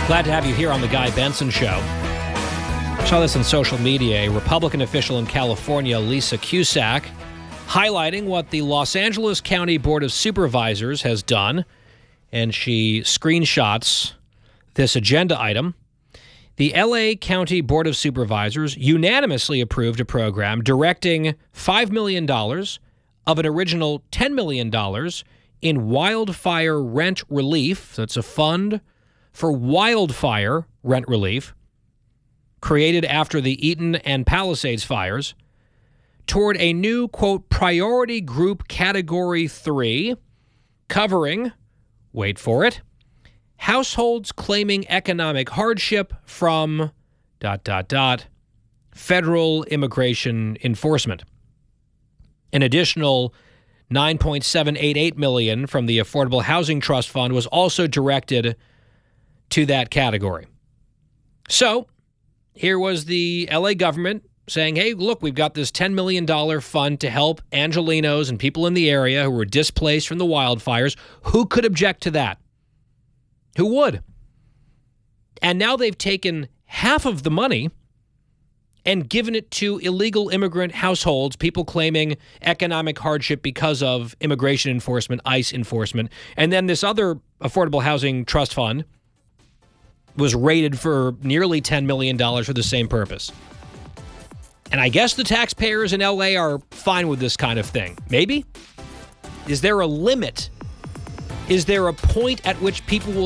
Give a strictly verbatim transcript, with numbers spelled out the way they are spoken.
Glad to have you here on the Guy Benson Show. Saw this on social media. A Republican official in California, Lisa Cusack, highlighting what the Los Angeles County Board of Supervisors has done, and she screenshots this agenda item. The L A County Board of Supervisors unanimously approved a program directing five million dollars of an original ten million dollars in wildfire rent relief. That's a fund for wildfire rent relief created after the Eaton and Palisades fires toward a new, quote, priority group category three covering, wait for it, households claiming economic hardship from dot, dot, dot, federal immigration enforcement. An additional nine point seven eight eight million dollars from the Affordable Housing Trust Fund was also directed to that category. So here was the L A government saying, hey, look, we've got this ten million dollars fund to help Angelenos and people in the area who were displaced from the wildfires. Who could object to that? Who would? And now they've taken half of the money and given it to illegal immigrant households, people claiming economic hardship because of immigration enforcement, ICE enforcement. And then this other Affordable Housing Trust Fund was rated for nearly ten million dollars for the same purpose. And I guess the taxpayers in L A are fine with this kind of thing. Maybe? Is there a limit? Is there a point at which people will